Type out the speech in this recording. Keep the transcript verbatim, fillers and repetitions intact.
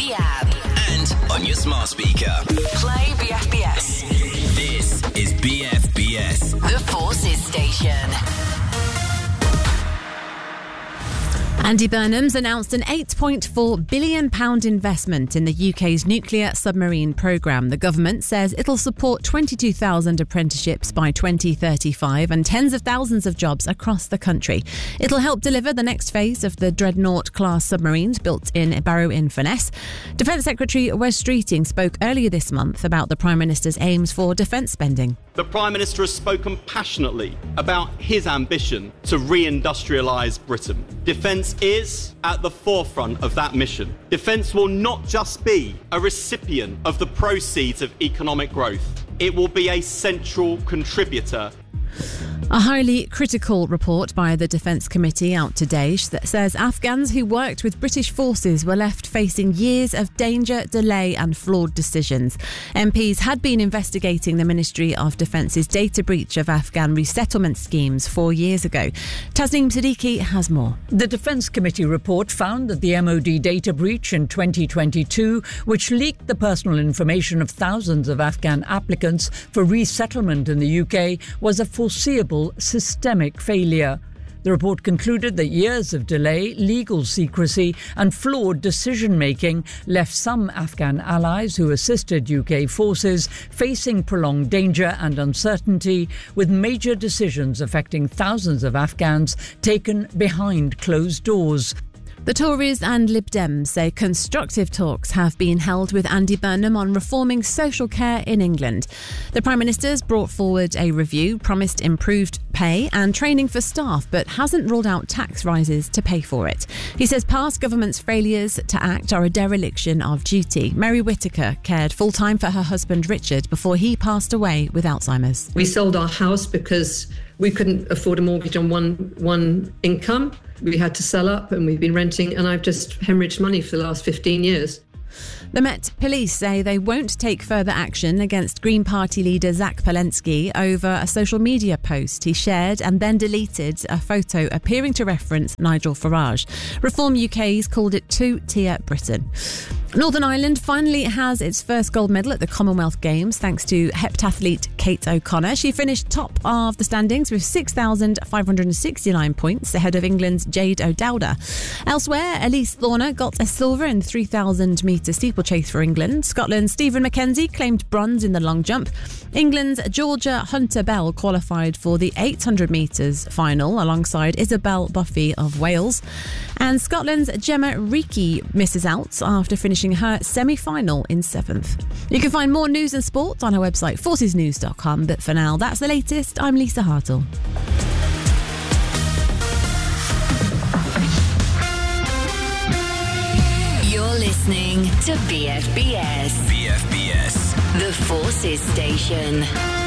the app. And on your smart speaker. Play B F B S. This is B F B S. The Forces Station. Andy Burnham's announced an eight point four billion pounds investment in the U K's nuclear submarine programme. The government says it'll support twenty-two thousand apprenticeships by twenty thirty-five and tens of thousands of jobs across the country. It'll help deliver the next phase of the Dreadnought-class submarines built in Barrow-in-Furness. Defence Secretary Wes Streeting spoke earlier this month about the Prime Minister's aims for defence spending. The Prime Minister has spoken passionately about his ambition to re-industrialise Britain. Defence is at the forefront of that mission. Defence will not just be a recipient of the proceeds of economic growth. It will be a central contributor. A highly critical report by the Defence Committee out today that says Afghans who worked with British forces were left facing years of danger, delay and flawed decisions. M Ps had been investigating the Ministry of Defence's data breach of Afghan resettlement schemes four years ago. Tasneem Siddiqui has more. The Defence Committee report found that the M O D data breach in twenty twenty-two, which leaked the personal information of thousands of Afghan applicants for resettlement in the U K, was a foreseeable systemic failure. The report concluded that years of delay, legal secrecy and flawed decision-making left some Afghan allies who assisted U K forces facing prolonged danger and uncertainty, with major decisions affecting thousands of Afghans taken behind closed doors. The Tories and Lib Dems say constructive talks have been held with Andy Burnham on reforming social care in England. The Prime Minister's brought forward a review, promised improved pay and training for staff, but hasn't ruled out tax rises to pay for it. He says past government's failures to act are a dereliction of duty. Mary Whittaker cared full-time for her husband Richard before he passed away with Alzheimer's. We sold our house because we couldn't afford a mortgage on one one income. We had to sell up and we've been renting, and I've just hemorrhaged money for the last fifteen years. The Met Police say they won't take further action against Green Party leader Zach Palensky over a social media post he shared and then deleted a photo appearing to reference Nigel Farage. Reform U K's called it two-tier Britain. Northern Ireland finally has its first gold medal at the Commonwealth Games thanks to heptathlete Kate O'Connor. She finished top of the standings with six thousand five hundred sixty-nine points ahead of England's Jade O'Dowda. Elsewhere, Elise Thorner got a silver in the three thousand metre steeplechase for England. Scotland's Stephen Mackenzie claimed bronze in the long jump. England's Georgia Hunter-Bell qualified for the eight hundred metres final alongside Isabel Buffy of Wales. And Scotland's Gemma Reekie misses out after finishing her semi-final in seventh. You can find more news and sport on our website forces news dot com, but for now that's the latest. I'm Lisa Hartle. You're listening to B F B S. B F B S. The Forces Station.